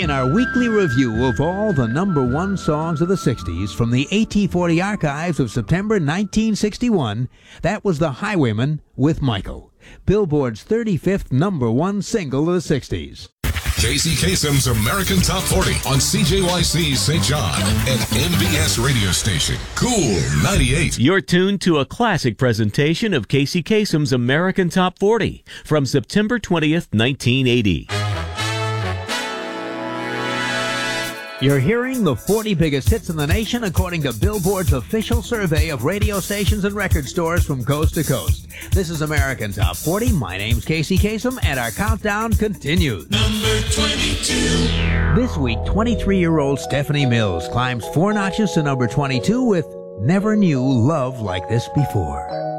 in our weekly review of all the number one songs of the 60s from the AT40 archives of September 1961, that was The Highwayman with Michael, Billboard's 35th number one single of the 60s. Casey Kasem's American Top 40 on CJYC St. John and MBS radio station Cool 98. You're tuned to a classic presentation of Casey Kasem's American Top 40 from September 20th, 1980. You're hearing the 40 biggest hits in the nation according to Billboard's official survey of radio stations and record stores from coast to coast. This is American Top 40. My name's Casey Kasem, and our countdown continues. Number 22. This week, 23-year-old Stephanie Mills climbs 4 notches to number 22 with Never Knew Love Like This Before.